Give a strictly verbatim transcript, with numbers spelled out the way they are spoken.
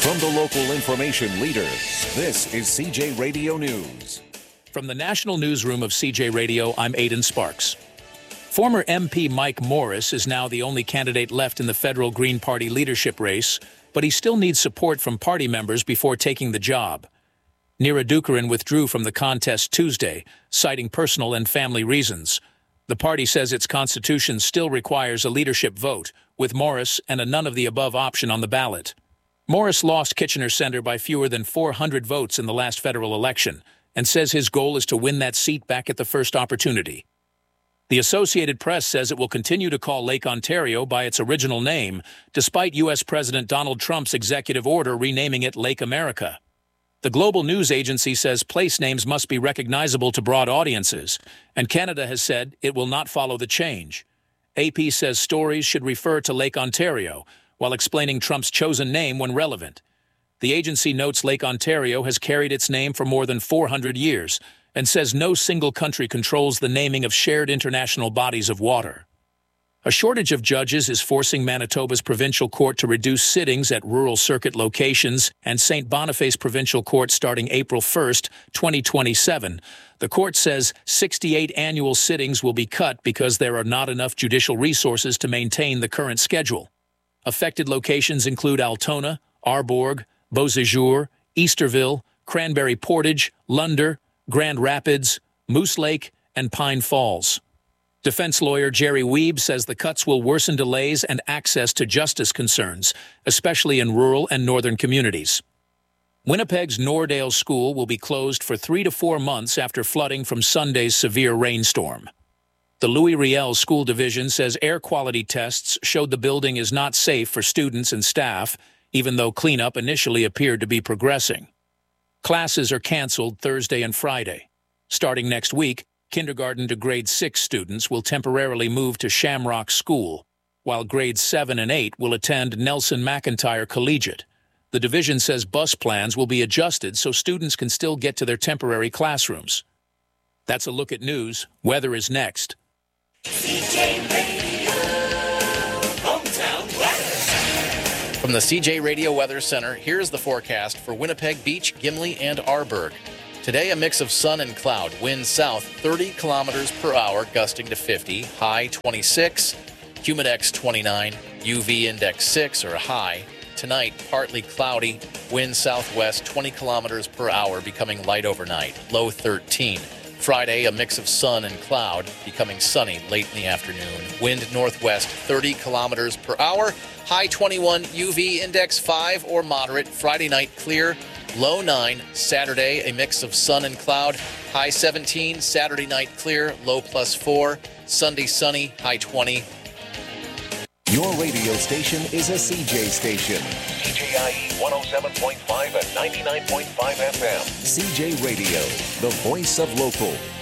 From the local information leader, this is C J Radio News. From the national newsroom of C J Radio, I'm Aidan Sparks. Former M P Mike Morris is now the only candidate left in the federal Green Party leadership race, but he still needs support from party members before taking the job. Neera Dookaran withdrew from the contest Tuesday, citing personal and family reasons. The party says its constitution still requires a leadership vote, with Morris and a none-of-the-above option on the ballot. Morris lost Kitchener Centre by fewer than four hundred votes in the last federal election and says his goal is to win that seat back at the first opportunity. The Associated Press says it will continue to call Lake Ontario by its original name, despite U S President Donald Trump's executive order renaming it Lake America. The Global News Agency says place names must be recognizable to broad audiences, and Canada has said it will not follow the change. A P says stories should refer to Lake Ontario, while explaining Trump's chosen name when relevant. The agency notes Lake Ontario has carried its name for more than four hundred years, and says no single country controls the naming of shared international bodies of water. A shortage of judges is forcing Manitoba's provincial court to reduce sittings at rural circuit locations and Saint Boniface Provincial Court starting April first, twenty twenty-seven. The court says sixty-eight annual sittings will be cut because there are not enough judicial resources to maintain the current schedule. Affected locations include Altona, Arborg, Beauséjour, Easterville, Cranberry Portage, Lunder, Grand Rapids, Moose Lake, and Pine Falls. Defense lawyer Jerry Wiebe says the cuts will worsen delays and access to justice concerns, especially in rural and northern communities. Winnipeg's Nordale School will be closed for three to four months after flooding from Sunday's severe rainstorm. The Louis Riel School Division says air quality tests showed the building is not safe for students and staff, even though cleanup initially appeared to be progressing. Classes are canceled Thursday and Friday. Starting next week, kindergarten to grade six students will temporarily move to Shamrock School, while grades seven and eight will attend Nelson McIntyre Collegiate. The division says bus plans will be adjusted so students can still get to their temporary classrooms. That's a look at news. Weather is next. C J Radio, hometown weather. From the C J Radio Weather Center, here's the forecast for Winnipeg Beach, Gimli, and Arborg. Today, a mix of sun and cloud. Wind south thirty kilometers per hour, gusting to fifty. High twenty-six. Humidex twenty-nine. U V index six, or high. Tonight, partly cloudy. Wind southwest twenty kilometers per hour, becoming light overnight. Low thirteen. Friday, a mix of sun and cloud, becoming sunny late in the afternoon. Wind northwest thirty kilometers per hour. High twenty-one. U V index five or moderate. Friday night clear. Low nine. Saturday, a mix of sun and cloud. High seventeen. Saturday night clear. Low plus four. Sunday sunny. High twenty. Your radio station is a C J station. C J I E one oh seven point five and ninety-nine point five F M. C J Radio, the voice of local.